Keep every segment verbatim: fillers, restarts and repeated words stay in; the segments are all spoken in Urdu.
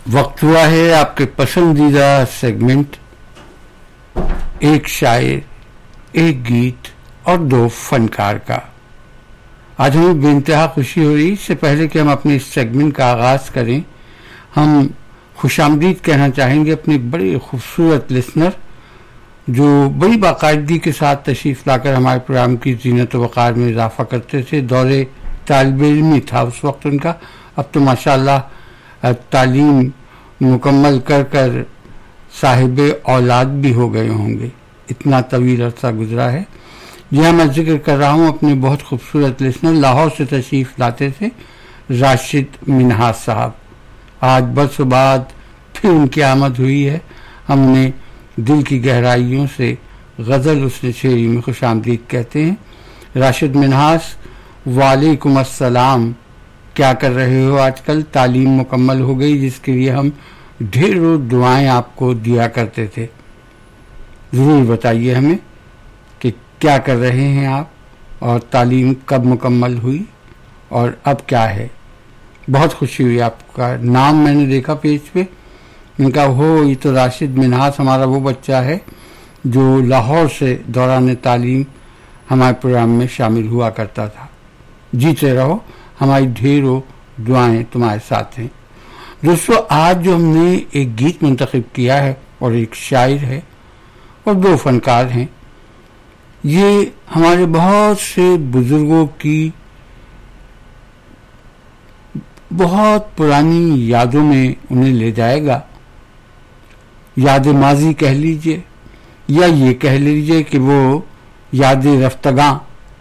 وقت ہوا ہے آپ کے پسندیدہ سیگمنٹ ایک شاعر ایک گیت اور دو فنکار کا. آج ہمیں بے انتہا خوشی ہو رہی. اس سے پہلے کہ ہم اپنے اس سیگمنٹ کا آغاز کریں ہم خوش آمدید کہنا چاہیں گے اپنے بڑے خوبصورت لسنر جو بڑی باقاعدگی کے ساتھ تشریف لا کر ہمارے پروگرام کی زینت و وقار میں اضافہ کرتے تھے. دورے طالب علمی تھا اس وقت ان کا. اب تو ماشاءاللہ تعلیم مکمل کر کر صاحب اولاد بھی ہو گئے ہوں گے. اتنا طویل عرصہ گزرا ہے. جی ہاں، میں ذکر کر رہا ہوں اپنے بہت خوبصورت لسنر لاہور سے تشریف لاتے تھے راشد منہاس صاحب. آج برسوں بعد پھر ان کی آمد ہوئی ہے. ہم نے دل کی گہرائیوں سے غزل حسن شعری میں خوش آمدید کہتے ہیں. راشد منہاس، وعلیکم السلام. کیا کر رہے ہو آج کل؟ تعلیم مکمل ہو گئی جس کے لیے ہم ڈھیروں دعائیں آپ کو دیا کرتے تھے. ضرور بتائیے ہمیں کہ کیا کر رہے ہیں آپ اور تعلیم کب مکمل ہوئی اور اب کیا ہے. بہت خوشی ہوئی آپ کا نام میں نے دیکھا پیج پہ. میں کہا ہو یہ تو راشد منہاس ہمارا وہ بچہ ہے جو لاہور سے دوران تعلیم ہمارے پروگرام میں شامل ہوا کرتا تھا. جیتے رہو، ہماری ڈھیروں دعائیں تمہارے ساتھ ہیں. دوستو، آج جو ہم نے ایک گیت منتخب کیا ہے اور ایک شاعر ہے اور دو فنکار ہیں. یہ ہمارے بہت سے بزرگوں کی بہت پرانی یادوں میں انہیں لے جائے گا. یاد ماضی کہہ لیجئے یا یہ کہہ لیجئے کہ وہ یاد رفتگاں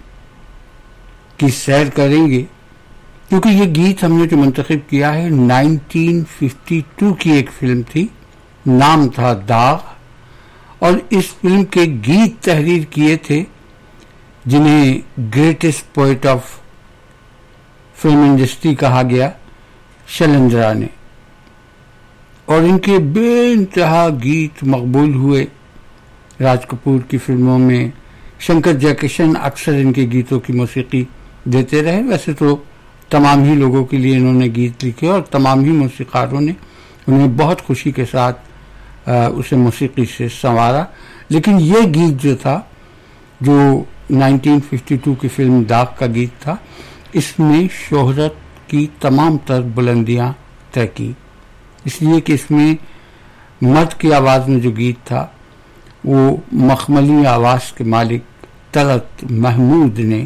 کی سیر کریں گے، کیونکہ یہ گیت ہم نے جو منتخب کیا ہے نائنٹین ففٹی ٹو کی ایک فلم تھی، نام تھا داغ. اور اس فلم کے گیت تحریر کیے تھے جنہیں greatest poet of film industry کہا گیا، شیلندرا نے. اور ان کے بے انتہا گیت مقبول ہوئے. راج کپور کی فلموں میں شنکر جے کشن اکثر ان کے گیتوں کی موسیقی دیتے رہے. ویسے تو تمام ہی لوگوں کے لیے انہوں نے گیت لکھے اور تمام ہی موسیقاروں نے انہیں بہت خوشی کے ساتھ اسے موسیقی سے سنوارا. لیکن یہ گیت جو تھا جو نائنٹین ففٹی ٹو کی فلم داغ کا گیت تھا، اس میں شہرت کی تمام تر بلندیاں طے کی، اس لیے کہ اس میں مرد کی آواز میں جو گیت تھا وہ مخملی آواز کے مالک طلعت محمود نے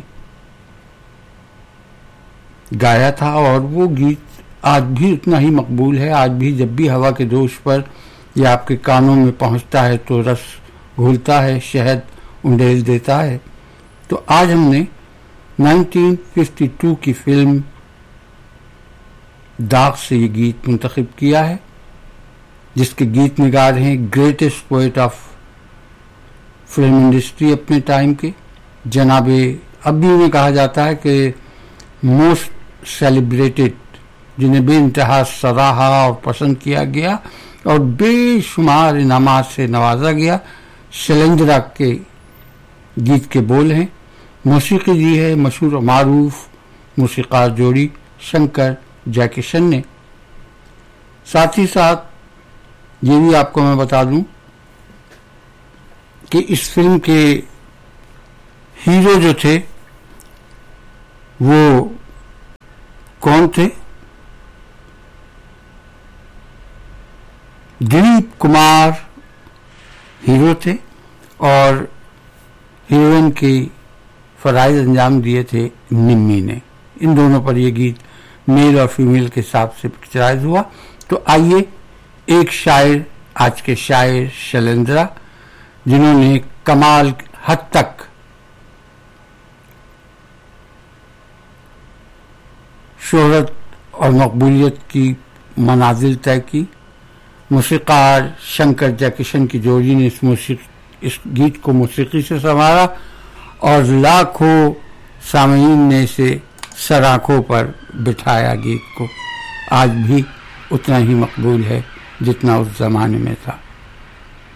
گایا تھا. اور وہ گیت آج بھی اتنا ہی مقبول ہے. آج بھی جب بھی ہوا کے دوش پر یہ آپ کے کانوں میں پہنچتا ہے تو رس گھولتا ہے، شہد انڈیل دیتا ہے. تو آج ہم نے نائنٹین ففٹی ٹو کی فلم داغ سے یہ گیت منتخب کیا ہے جس کے گیت نگار ہیں greatest poet of film industry اپنے ٹائم کے جناب، اب بھی انہیں کہا جاتا ہے کہ موسٹ سیلیبریٹڈ، جنہیں بے انتہا سراہا اور پسند کیا گیا اور بے شمار انعامات سے نوازا گیا. شیلندرا کے گیت کے بول ہیں، موسیقی دی ہے مشہور و معروف موسیقار جوڑی شنکر جے کشن نے. ساتھ ہی ساتھ یہ بھی آپ کو میں بتا دوں کہ اس فلم کے ہیرو جو تھے وہ کون تھے؟ دلیپ کمار ہیرو تھے اور ہیروئن کی فرائض انجام دیے تھے نمی نے. ان دونوں پر یہ گیت میل اور فیمیل کے حساب سے پکچرائز ہوا. تو آئیے ایک شاعر، آج کے شاعر شیلندرا، جنہوں نے کمال حد تک شہرت اور مقبولیت کی منازل طے کی. موسیقار شنکر جے کشن کی جوڑی نے اس موسیقی اس گیت کو موسیقی سے سنوارا اور لاکھوں سامعین نے اسے سر آنکھوں پر بٹھایا. گیت کو آج بھی اتنا ہی مقبول ہے جتنا اس زمانے میں تھا.